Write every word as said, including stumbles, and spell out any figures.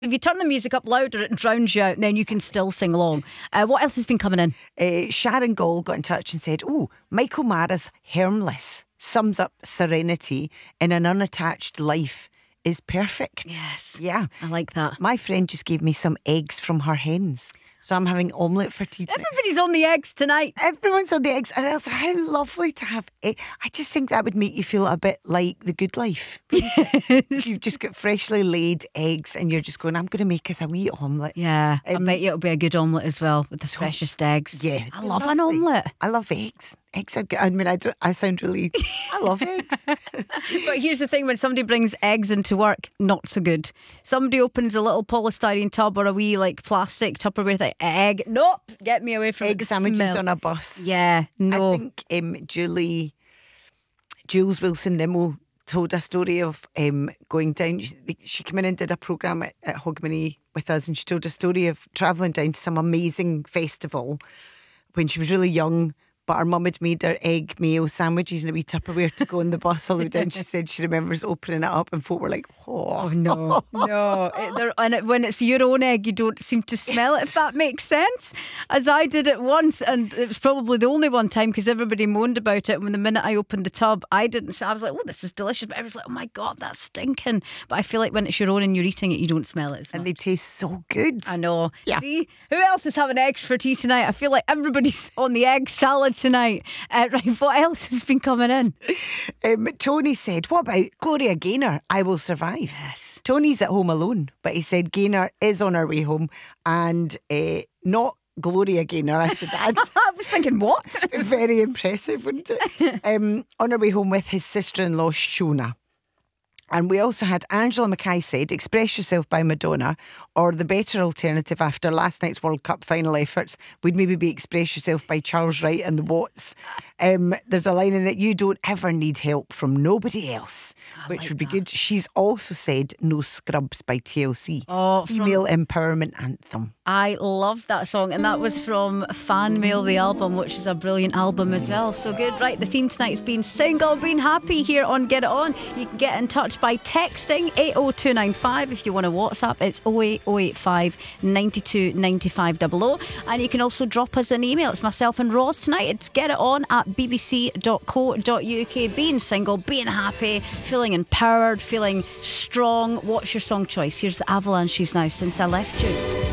If you turn the music up louder, it drowns you out, and then you can still sing along. Uh, what else has been coming in? Uh, Sharon Gall got in touch and said, oh, Michael Mara's Harmless sums up serenity in an unattached life is perfect. Yes. Yeah. I like that. My friend just gave me some eggs from her hens. So I'm having omelette for tea tonight. Everybody's on the eggs tonight. Everyone's on the eggs. And also, how lovely to have egg. I just think that would make you feel a bit like The Good Life. If you've just got freshly laid eggs and you're just going, I'm going to make us a wee omelette. Yeah, Um, I bet you it'll be a good omelette as well with the freshest eggs. Yeah. I love an omelette. I love eggs. Eggs are good. I mean, I, don't, I sound really, I love eggs. But here's the thing, when somebody brings eggs into work, not so good. Somebody opens a little polystyrene tub or a wee like plastic Tupperware thing, egg, nope, get me away from Egg the sandwiches smell. on a bus. Yeah, no. I think um, Julie, Jules Wilson Nimmo told a story of um, going down. She, she came in and did a programme at, at Hogmanay with us, and she told a story of travelling down to some amazing festival when she was really young. But her mum had made her egg mayo sandwiches in a wee Tupperware to go on the bus all the way down. She said she remembers opening it up and folk were like, oh, Oh no, no! It, there- and it, when it's your own egg, you don't seem to smell it. If that makes sense, as I did it once, and it was probably the only one time because everybody moaned about it. When the minute I opened the tub, I didn't smell. I was like, "Oh, this is delicious," but I was like, "Oh my god, that's stinking." But I feel like when it's your own and you're eating it, you don't smell it as much. and they taste so good. I know. Yeah. See, who else is having eggs for tea tonight? I feel like everybody's on the egg salad tonight. Uh, right, what else has been coming in? Um, Tony said, what about Gloria Gaynor? I Will Survive. Yes. Tony's at home alone, but he said Gaynor is on her way home and uh, not Gloria Gaynor, I should add. I was thinking, what? Very impressive, wouldn't it? um, on her way home with his sister-in-law, Shona. And we also had Angela Mackay said, Express Yourself by Madonna, or the better alternative after last night's World Cup final efforts would maybe be Express Yourself by Charles Wright and the Watts. Um, there's a line in it, you don't ever need help from nobody else, which like would be that. good. She's also said No Scrubs by T L C. Oh, from- Female empowerment anthem. I love that song, and that was from Fan Mail the album, which is a brilliant album as well. So good. Right, the theme tonight has been single, being happy here on Get It On. You can get in touch by texting eight oh two nine five. If you want to WhatsApp, it's oh eight oh eight five nine two nine five double oh. And you can also drop us an email. It's myself and Roz tonight. It's get it on at b b c dot co dot u k. Being single, being happy, feeling empowered, feeling strong. What's your song choice? Here's the Avalanches now, Since I Left You.